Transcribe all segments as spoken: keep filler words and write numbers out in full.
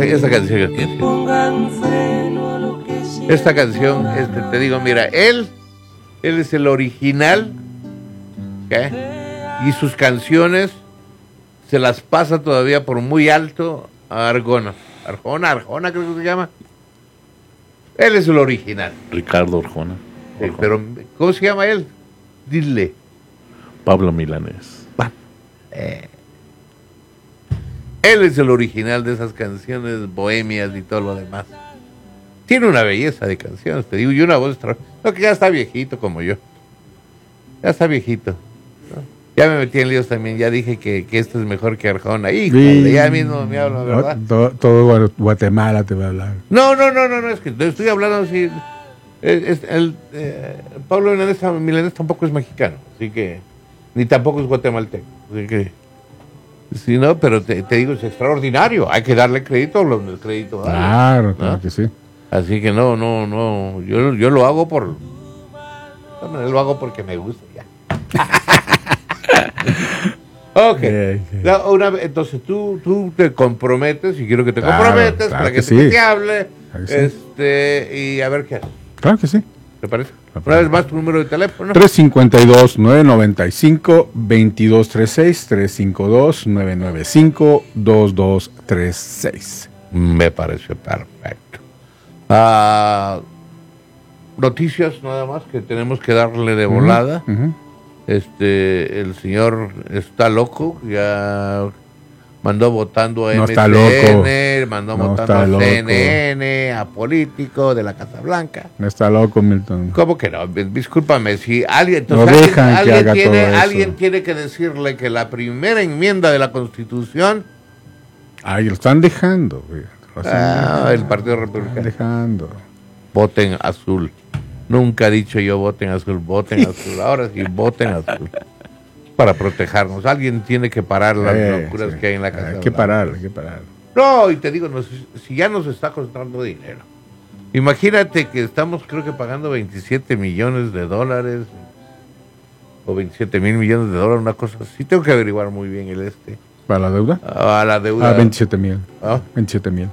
esa canción. Esta canción, este, te digo, mira, él, él es el original, ¿okay? Y sus canciones se las pasa todavía por muy alto a Arjona. Arjona, Arjona creo que se llama. Él es el original. Ricardo Arjona. Sí, pero, ¿cómo se llama él? Dile. Pablo Milanés. Eh. Él es el original de esas canciones bohemias y todo lo demás. Tiene una belleza de canciones, te digo, y una voz extraordinaria. No, que ya está viejito como yo. Ya está viejito. ¿No? Ya me metí en líos también, ya dije que, que esto es mejor que Arjona. Híjole, sí. Ya mismo me hablo, ¿verdad? Todo, todo Guatemala te va a hablar. No, no, no, no, no, es que estoy hablando así. Es, es, el, eh, Pablo Milanés, Milanés tampoco es mexicano, así que, ni tampoco es guatemalteco, así que, sí, no, pero te, te digo, es extraordinario, hay que darle crédito, el crédito. Claro, ¿no? Claro que sí. Así que no, no, no, yo, yo lo hago por, lo hago porque me gusta ya. Ok, okay, okay. La, una, entonces tú, tú te comprometes, y quiero que te claro, comprometes claro para que, que, te, sí. que te hable, claro que este, sí. Y a ver qué haces. Claro que sí. ¿Te parece? Una vez más tu número de teléfono. tres cinco dos, nueve nueve cinco, dos dos tres seis, tres cinco dos, nueve nueve cinco, dos dos tres seis. Me parece perfecto. Uh, noticias nada más que tenemos que darle de volada. Uh-huh, uh-huh. Este, el señor está loco, ya mandó votando a no M C N, mandó no votando a C N N, a Político de la Casa Blanca. No está loco, Milton. ¿Cómo que no? Discúlpame, si alguien, entonces, no dejan alguien, que alguien, haga tiene, todo alguien tiene que decirle que la primera enmienda de la Constitución... Ay, lo están dejando. Lo ah, el Partido Republicano. Dejando. Voten azul. Nunca he dicho yo voten azul, voten azul. Ahora sí, voten azul. Para protegernos. Alguien tiene que parar las eh, locuras sí. que hay en la Casa Hay que parar, hay que parar. No, y te digo, nos, si ya nos está costando dinero. Imagínate que estamos, creo que pagando veintisiete millones de dólares. O veintisiete mil millones de dólares, una cosa así. Tengo que averiguar muy bien el este. ¿Para la deuda? A la deuda. Ah, veintisiete mil. ¿Ah? veintisiete mil.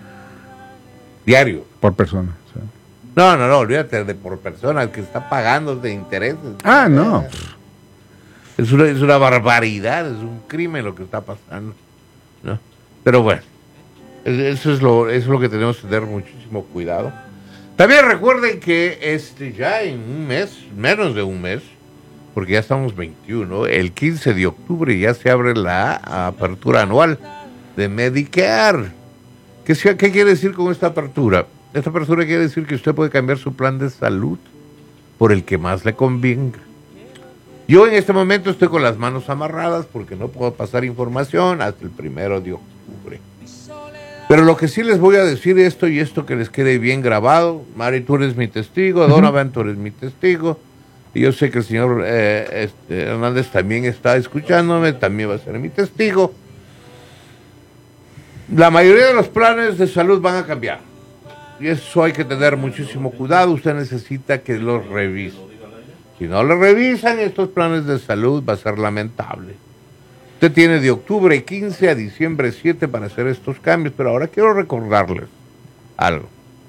Diario. Por persona. Sí. No, no, no, olvídate de por persona, que está pagando de intereses. Ah, no. Es una, es una barbaridad, es un crimen lo que está pasando, ¿no? Pero bueno, eso es lo, eso es lo que tenemos que tener muchísimo cuidado. También recuerden que este ya en un mes, menos de un mes, porque ya estamos veintiuno, el quince de octubre ya se abre la apertura anual de Medicare. ¿Qué, qué quiere decir con esta apertura? Esta apertura quiere decir que usted puede cambiar su plan de salud por el que más le convenga. Yo en este momento estoy con las manos amarradas porque no puedo pasar información hasta el primero de octubre. Pero lo que sí les voy a decir esto y esto que les quede bien grabado. Mari, tú eres mi testigo, Donovan, tú eres mi testigo. Y yo sé que el señor eh, este, Hernández también está escuchándome, también va a ser mi testigo. La mayoría de los planes de salud van a cambiar. Y eso hay que tener muchísimo cuidado. Usted necesita que los revise. Si no lo revisan estos planes de salud, va a ser lamentable. Usted tiene de octubre quince a diciembre siete para hacer estos cambios, pero ahora quiero recordarles algo.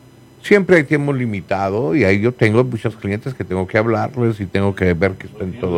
Siempre hay tiempo limitado y ahí yo tengo muchos clientes que tengo que hablarles y tengo que ver que estén todos